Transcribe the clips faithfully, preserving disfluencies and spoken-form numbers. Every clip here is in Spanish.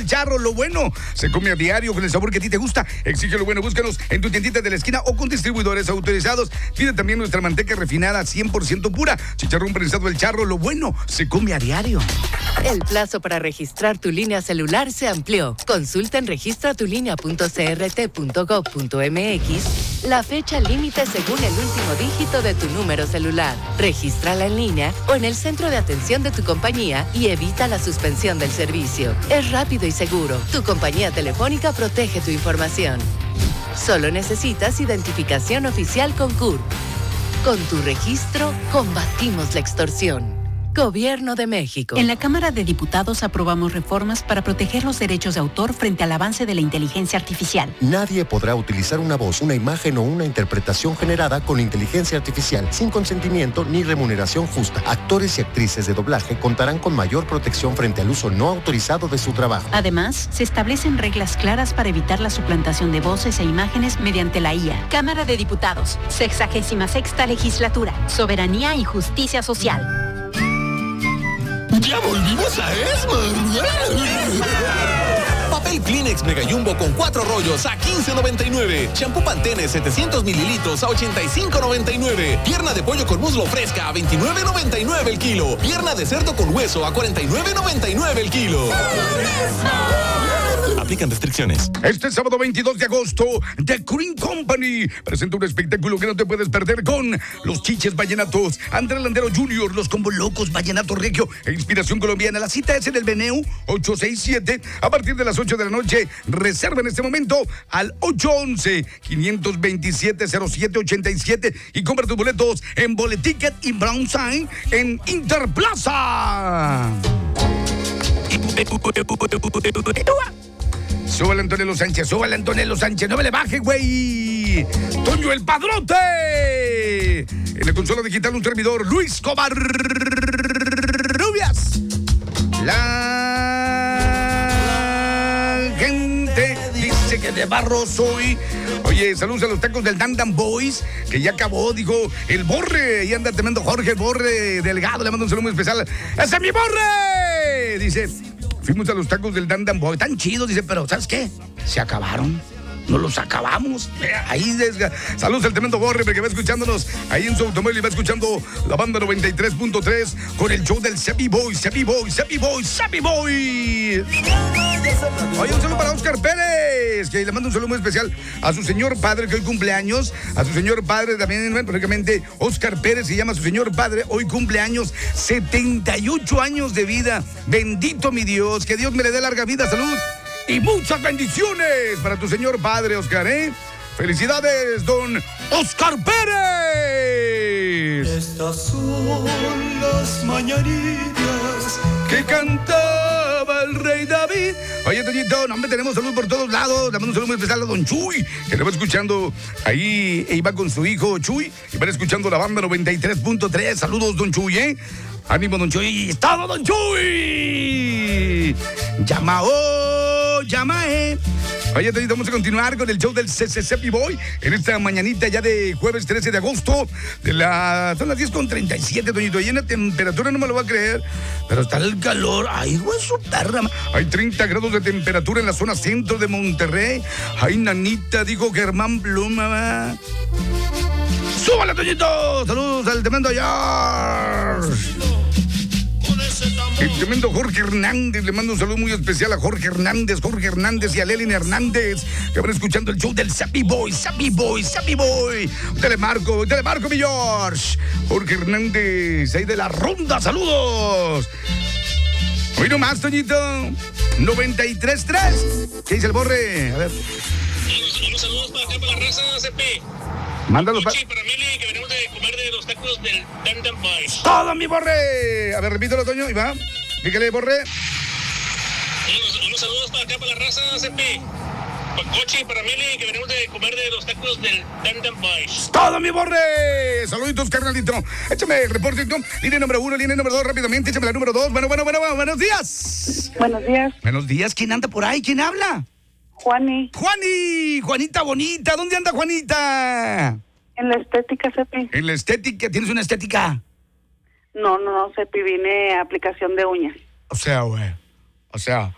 El Charro, lo bueno se come a diario con el sabor que a ti te gusta. Exige lo bueno, búscanos en tu tiendita de la esquina o con distribuidores autorizados. Pide también nuestra manteca refinada cien por ciento pura. Chicharrón prensado El Charro, lo bueno se come a diario. El plazo para registrar tu línea celular se amplió. Consulta en registra tu línea punto c r t punto gov punto m x la fecha límite según el último dígito de tu número celular. Regístrala en línea o en el centro de atención de tu compañía y evita la suspensión del servicio. Es rápido y seguro. Tu compañía telefónica protege tu información. Solo necesitas identificación oficial con C U R. Con tu registro, combatimos la extorsión. Gobierno de México. En la Cámara de Diputados aprobamos reformas para proteger los derechos de autor frente al avance de la inteligencia artificial. Nadie podrá utilizar una voz, una imagen o una interpretación generada con inteligencia artificial sin consentimiento ni remuneración justa. Actores y actrices de doblaje contarán con mayor protección frente al uso no autorizado de su trabajo. Además, se establecen reglas claras para evitar la suplantación de voces e imágenes mediante la I A. Cámara de Diputados, sexagésima sexta legislatura, soberanía y justicia social. ¡Ya volvimos a Esmar! Papel Kleenex Mega Jumbo con cuatro rollos a quince noventa y nueve. Shampoo Pantene setecientos mililitros a ochenta y cinco noventa y nueve. Pierna de pollo con muslo fresca a veintinueve noventa y nueve el kilo. Pierna de cerdo con hueso a cuarenta y nueve noventa y nueve el kilo. Aplican restricciones. Este sábado veintidós de agosto, The Green Company presenta un espectáculo que no te puedes perder con Los Chiches Vallenatos, Andrés Landero junior, Los Combo Locos, Vallenato Regio e Inspiración Colombiana. La cita es en el Beneu ocho seis siete a partir de las ocho de la noche. Reserva en este momento al ocho once, quinientos veintisiete, cero siete ochenta y siete y compra tus boletos en Boleticket y Brown Sign en Interplaza. Súbale Antonello Sánchez, súbale Antonello Sánchez, no me le baje, güey. Toño el Padrote. En la consola digital un servidor, Luis Covarrubias. La gente dice que de barro soy. Oye, saludos a los tacos del Dan Dan Boys, que ya acabó, dijo el Borre. Ahí anda tremendo Jorge, el Borre Delgado, le mando un saludo muy especial. ¡Ese es mi Borre! Dice... Fuimos a los tacos del Dan Dan Boy, tan chidos, dice, pero ¿sabes qué? Se acabaron. No los acabamos. Ahí, desga... saludos al tremendo Borre, que va escuchándonos ahí en su automóvil y va escuchando la banda noventa y tres punto tres con el show del Sepi Boy, Sepi Boy, Sepi Boy, Sepi Boy. Oye, un saludo para Oscar Pérez, que le mando un saludo muy especial a su señor padre, que hoy cumpleaños, a su señor padre también, prácticamente Oscar Pérez se llama su señor padre, hoy cumpleaños, setenta y ocho años de vida. Bendito mi Dios, que Dios me le dé larga vida, salud y muchas bendiciones para tu señor padre, Oscar, ¿eh? Felicidades, don Oscar Pérez. Estas son las mañanitas que cantaba el rey David. Oye, Toñito, no, hombre, tenemos salud por todos lados. Le mando un saludo muy especial a don Chuy, que lo va escuchando ahí, e iba con su hijo Chuy, y van escuchando la banda noventa y tres punto tres. Saludos, don Chuy, ¿eh? Ánimo, don Chuy. ¡Estado, don Chuy! Llama, oh, llama, eh. Oye, Toñito, vamos a continuar con el show del C C C P-Boy en esta mañanita ya de jueves trece de agosto. De la, son las diez con treinta y siete, Toñito. Y en la temperatura no me lo va a creer, pero está el calor. Ay, güey, su perra. Hay treinta grados de temperatura en la zona centro de Monterrey. Ay, nanita, dijo Germán Pluma. ¡Súbale, Toñito! Saludos al tremendo George. El tremendo Jorge Hernández, le mando un saludo muy especial a Jorge Hernández, Jorge Hernández y a Lelin Hernández, que van escuchando el show del Sappy Boy, Sappy Boy, Sappy Boy. Telemarco, telemarco, mi George. Jorge Hernández, ahí de la ronda, saludos. Hoy nomás, Toñito, noventa y tres punto tres. ¿Qué dice el Borre? A ver. Unos saludos para acá, para la raza, C P. Mándalo para... Sí, para Mili, que venimos de comer de los tacos del Dan Dan Boys. ¡Todo, mi Borre! A ver, repítelo, Toño, y va. Dígale, Borre. Unos, unos saludos para acá, para la raza, C P. Para Cochi, para Mili, que venimos de comer de los tacos del Dan Dan Boys. ¡Todo, mi Borre! Saluditos, carnalito. Échame el reporte, ¿no? Línea número uno, línea número dos, rápidamente. Échame la número dos. Bueno, bueno, bueno, bueno, buenos días. Buenos días. Buenos días. ¿Quién anda por ahí? ¿Quién habla? Juani. Juani, Juanita bonita. ¿Dónde anda Juanita? En la estética, Cepi. En la estética. ¿Tienes una estética? No, no, no, Cepi. Vine a aplicación de uñas. O sea, güey. O sea,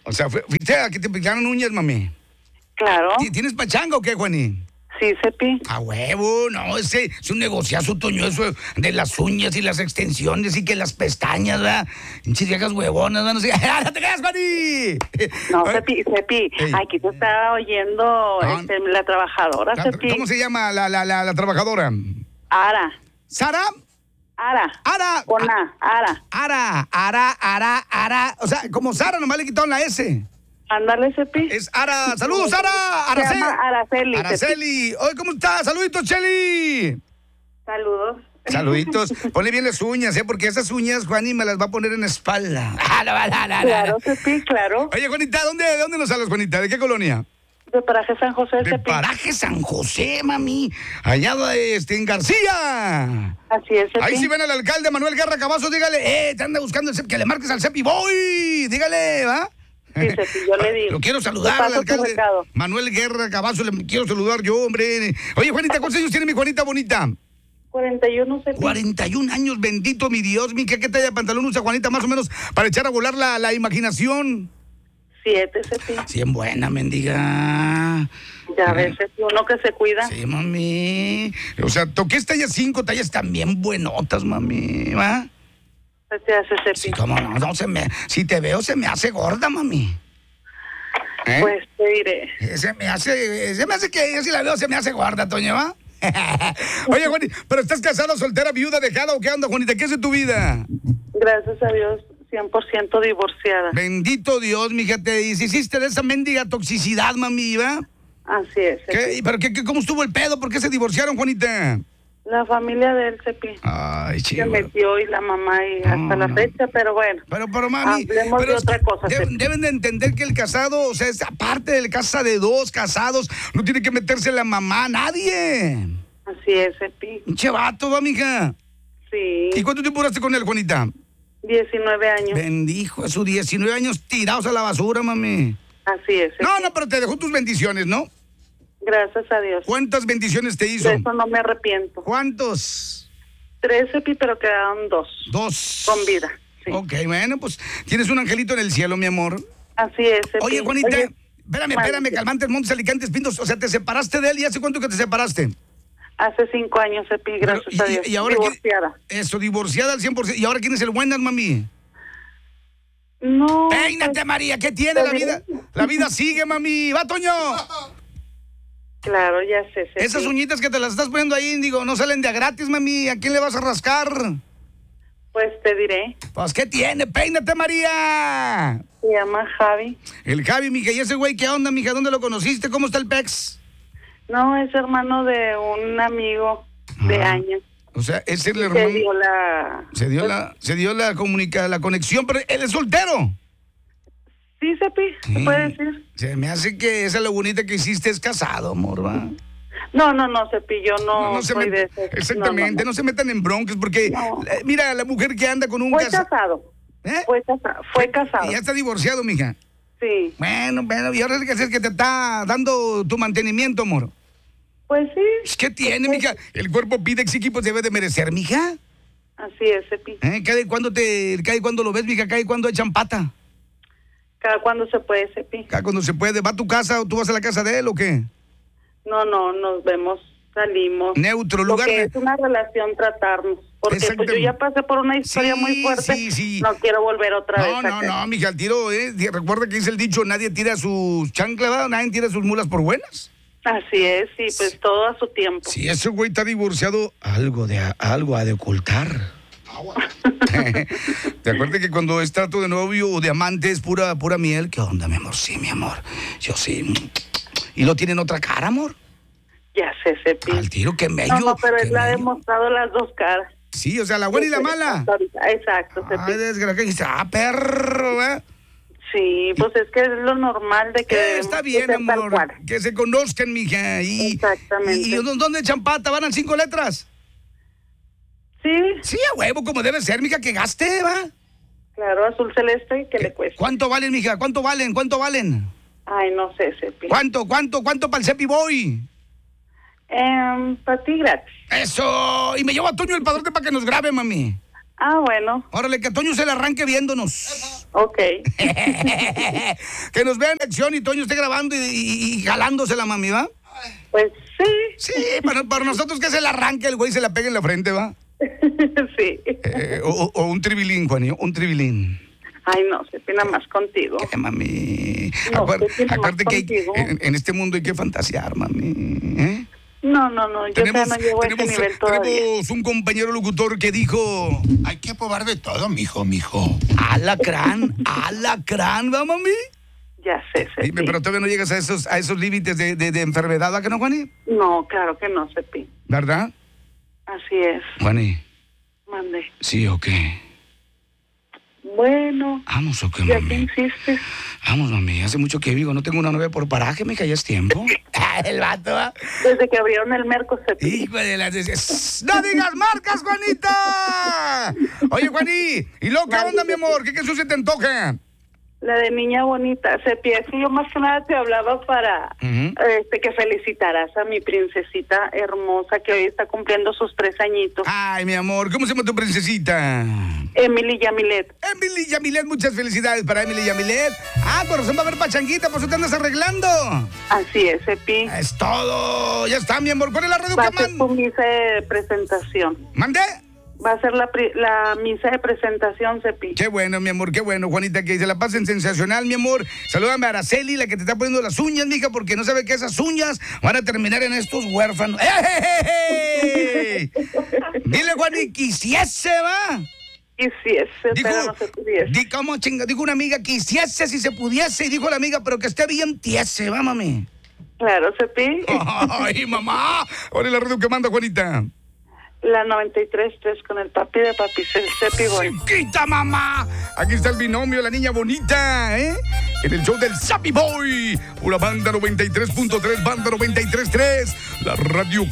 O sea, fue- fuiste a que te picaron uñas, mami. Claro. ¿Ti- ¿Tienes pachanga o qué, Juani? Sí, Cepi. A huevo, no, ese es un negociazo, Toño, eso de las uñas y las extensiones y que las pestañas, ¿verdad? Pinches viejas huevonas, ¿verdad? No sé, ¡ah, no te quedas, Juani! No, Cepi, Cepi, Ey. aquí te está oyendo No. este, la trabajadora, La- Cepi. ¿Cómo se llama la, la, la, la trabajadora? Ara, ¿Sara? Ara. Ara. Con A, Ara. Ara, Ara, Ara, Ara. O sea, como Sara, nomás le quitaron la S. Ándale, Cepi. Es Ara. ¡Saludos, Sara! Se Araceli. llama Araceli. Cepi. Araceli. Oye, ¿cómo estás? Saluditos, Cheli. Saludos. Saluditos. Ponle bien las uñas, ¿eh? Porque esas uñas, Juani, me las va a poner en la espalda. Ah, no, no, no, no, Claro, no. Cepi, claro. Oye, Juanita, ¿dónde, ¿de dónde nos hablas, Juanita? ¿De qué colonia? De Paraje San José, De Cepi. Paraje San José, mami. Allá este, en García. Así es, Cepi. Ahí sí ven al alcalde Manuel Guerra Cavazos, dígale, eh, te anda buscando el C E P, que le marques al C E P y voy. Dígale, ¿va? Sí, Cepi, yo le digo. Lo quiero saludar Te al paso tu alcalde recado. Manuel Guerra Cavazos, le quiero saludar yo, hombre. Oye, Juanita, ¿cuántos años tiene mi Juanita bonita? cuarenta y uno, Cepi. cuarenta y un años, bendito mi Dios, mi, ¿qué, qué talla de pantalón usa Juanita más o menos para echar a volar la, la imaginación? Siete, Cepi. Sí, en buena, mendiga. Ya ves, Cepi, uno que se cuida. Sí, mami. O sea, toqué tallas cinco, tallas también buenotas, mami, ¿va? Se te hace, Cepi. Sí, cómo no, no se me, si te veo se me hace gorda, mami. ¿Eh? Pues te diré. Eh, Se me hace, se me hace que yo si la veo se me hace gorda, Toño, ¿va? Oye, Juani, ¿pero estás casada, soltera, viuda, dejada o qué onda, Juanita? ¿Qué es de tu vida? Gracias a Dios, cien por ciento divorciada. Bendito Dios, mija, te hiciste de esa mendiga toxicidad, mami, ¿va? Así es, Cepi. ¿Qué? ¿Pero qué, qué- cómo estuvo el pedo? ¿Por qué se divorciaron, Juanita? La familia de él, Cepi. Ay, Se chico. metió y la mamá y hasta No, la no. fecha, pero bueno. Pero, pero, mami, Hablemos pero de es- otra cosa, deben, Cepi. deben de entender que el casado, o sea, es aparte del casa de dos casados, no tiene que meterse la mamá, nadie. Así es, Cepi. Pinche vato, va, mija. ¿Y Sí, cuánto tiempo duraste con él, Juanita? diecinueve años. Bendijo, a sus diecinueve años tirados a la basura, mami. Así es, Cepi. No, no, pero te dejó tus bendiciones, ¿no? Gracias a Dios. ¿Cuántas bendiciones te hizo? De eso no me arrepiento. ¿Cuántos? Tres, Cepi, pero quedaron dos. Dos. Con vida. Sí. Ok, bueno, pues tienes un angelito en el cielo, mi amor. Así es, Cepi. Oye, Juanita, Oye, espérame, mande. espérame, Calmantes, Montes, Alicantes, Pintos. O sea, ¿te separaste de él y hace cuánto que te separaste? Hace cinco años, Cepi, gracias Pero, a Dios. y ahora quién- Divorciada. Eso, divorciada al cien por ciento. ¿Y ahora quién es el buenas, mami? No. Peínate, pues, María, ¿qué tiene la Está vida? bien. La vida sigue, mami. ¡Va, Toño! Claro, ya sé, Cepi. Esas uñitas que te las estás poniendo ahí, digo, no salen de a gratis, mami. ¿A quién le vas a rascar? Pues te diré. Pues, ¿qué tiene? Peínate, María. Se llama Javi. El Javi, mija. ¿Y ese güey qué onda, mija? ¿Dónde lo conociste? ¿Cómo está el pex? No, es hermano de un amigo de Ah. años. O sea, es el Se hermano. dio la... Se dio la, se dio la comunica, la conexión, pero él es soltero. Sí, Cepi, se Sí. puede decir. Se me hace que esa lo bonita que hiciste es casado, amor, va. No, no, no, Cepi, yo no, No, no se soy met- de ese. Exactamente, no, no, no. se metan en broncas porque, No. eh, mira, la mujer que anda con un Fue casa- casado. ¿Eh? Fue casado. Fue casado. Y ya está divorciado, mija. Sí. Bueno, bueno, y ahora es que es el que te está dando tu mantenimiento, amor. Pues sí. ¿Qué tiene, mija? El cuerpo pide, exige, pues debe de merecer, mija. Así es, Cepi. ¿Eh? ¿Cada y cuándo te, cada y cuándo lo ves, mija? ¿Cada y cuándo echan pata? Cada cuando se puede, Cepi. ¿Cada cuando se puede? ¿Va a tu casa o tú vas a la casa de él o qué? No, no, nos vemos, salimos. Neutro, Lo lugar que de- es una relación tratarnos. Porque pues, yo Exactamente. ya pasé por una historia Sí, muy fuerte. sí, sí. No quiero volver otra No, vez. no, a caer. no, mija, al tiro, ¿eh? Recuerda que dice el dicho, nadie tira sus chanclas, ¿verdad? Nadie tira sus mulas por buenas. Así es, sí, pues todo a su tiempo. Si ese güey está divorciado, algo de algo ha de ocultar. ¿Te acuerdas que cuando es trato de novio o de amante es pura, pura miel? ¿Qué onda, mi amor? Sí, mi amor. Yo sí. ¿Y lo tienen otra cara, amor? Ya sé, Cepi. Al tiro, qué mello. No, no, pero qué él le ha mello. demostrado las dos caras. Sí, o sea, la buena y la mala. Hasta ahorita. Exacto, Cepi. Ay, desgraciado. Dice, ah, perro, ¿eh? Sí, pues es que es lo normal de que... Eh, debemos está de bien, ser tal amor. cual. Que se conozcan, mija. Y, Exactamente. ¿Y, y dónde echan pata? ¿Van a cinco letras? Sí, Sí, a huevo, como debe ser, mija, que gaste, ¿va? claro, azul celeste, que le cuesta. ¿Cuánto valen, mija? ¿Cuánto valen? ¿Cuánto valen? Ay, no sé, Cepi. ¿Cuánto, cuánto, cuánto para el Cepi Boy? Eh, para ti gratis. Eso. Y me llevo a Toño el padrote para que nos grabe, mami. Ah, bueno. Órale, que Toño se le arranque viéndonos. Ok. Que nos vean en acción y Toño esté grabando y, y, y jalándosela, mami, ¿va? Pues sí. Sí, para, para nosotros que se la arranque el güey se la pegue en la frente, ¿va? Sí. Eh, o, o un tribilín, Juanillo, un tribilín. Ay, no, se pina más contigo. ¿Qué, mami? No, Acuer- se pina más acuérdate que hay- contigo. en, en este mundo hay que fantasear, mami. ¿eh? No, no, no, yo Tenemos, todavía no llego a ese tenemos, nivel todavía. tenemos un compañero locutor que dijo: Hay que probar de todo, mijo, mijo. alacrán, alacrán, ¿va, mami? Ya sé, sé. Dime, pero todavía no llegas a esos, a esos límites de, de, de enfermedad, ¿va que no, Juani? No, claro que no, Cepi. ¿Verdad? Así es. Juani, Mande. ¿sí o qué? Bueno, Vamos o qué, ya que mami. insistes. Vamos, mami. Hace mucho que vivo. No tengo una novia por paraje, me ya es tiempo. El vato, ¿va? Desde que abrieron el Merco, Cepi. Hijo de las... ¡No digas marcas, Juanita! Oye, Juaní, ¿y luego qué onda, mi amor? ¿Qué canción se te antoja? La de Niña Bonita. Cepi, es que yo más que nada te hablaba para Ujú. este, que felicitaras a mi princesita hermosa que hoy está cumpliendo sus tres añitos. Ay, mi amor, ¿cómo se llama tu princesita? Emily Yamilet. Emily Yamilet, muchas felicidades para Emily Yamilet. Ah, corazón, va a haber pachanguita, por eso te andas arreglando. Así es, Cepi. Es todo, ya está, mi amor. ¿Cuál es la radio Va que a ser man- tu misa de presentación. ¿Mandé? Va a ser la, pri- la misa de presentación, Cepi. Qué bueno, mi amor, qué bueno, Juanita, que se la pasen sensacional, mi amor. Salúdame a Araceli, la que te está poniendo las uñas, mija, porque no sabe que esas uñas van a terminar en estos huérfanos. ¡Eh! Dile, Juani, quisiese, va. Quisiese, Dijo, pero no se pudiese. di, ¿cómo chinga? Dijo una amiga, quisiese si se pudiese, y dijo la amiga, pero que esté bien tiese, va, mami. Claro, Cepi. Ay, mamá. Ahora la radio que manda, Juanita. La noventa y tres tres con el papi de papi, el Cepi Boy. Chiquita, mamá. Aquí está el binomio, la niña bonita, ¿eh? En el show del Zappy Boy. Una banda noventa y tres punto tres, banda noventa y tres punto tres. La radio